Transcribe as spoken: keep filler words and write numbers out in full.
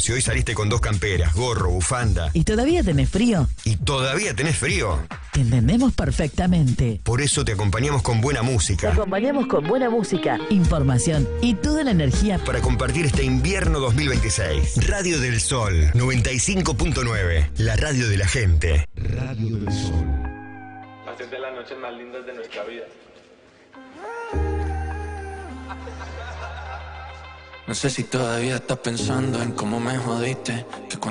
Si hoy saliste con dos camperas, gorro, bufanda ¿Y todavía tenés frío? y todavía tenés frío, Te entendemos perfectamente. por eso te acompañamos con buena Te música acompañamos con buena música, información y toda la energía. para compartir este invierno dos mil veintiséis. Radio del Sol noventa y cinco punto nueve, la radio de la gente. Radio del Sol. Hacer de las noches más lindas de nuestra vida. No sé si todavía estás pensando en cómo me jodiste, que cuando